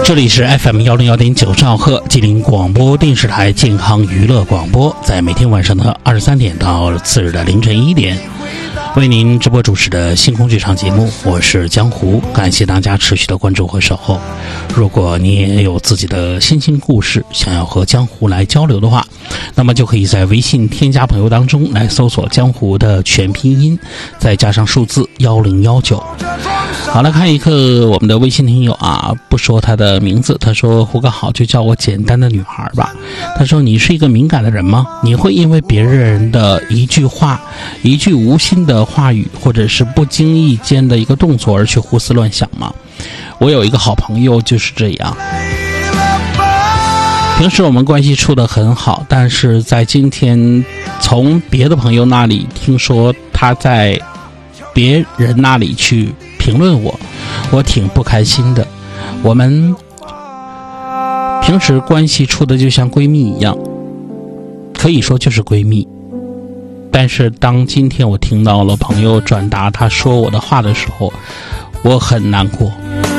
这里是 FM101.9兆赫吉林广播电视台健康娱乐广播，在每天晚上的23点到次日的凌晨1点，为您直播主持的星空剧场节目，我是江湖，感谢大家持续的关注和守候。如果你也有自己的新鲜故事，想要和江湖来交流的话，那么就可以在微信添加朋友当中来搜索江湖的全拼音，再加上数字1019。好，来看一个我们的微信听友啊，不说他的名字，他说胡哥好，就叫我简单的女孩吧。他说你是一个敏感的人吗？你会因为别人的一句话、一句无心的话语，或者是不经意间的一个动作而去胡思乱想吗？我有一个好朋友就是这样，平时我们关系处得很好，但是在今天从别的朋友那里听说他在别人那里去评论我挺不开心的。我们平时关系处的就像闺蜜一样，可以说就是闺蜜，但是当今天我听到了朋友转达他说我的话的时候，我很难过。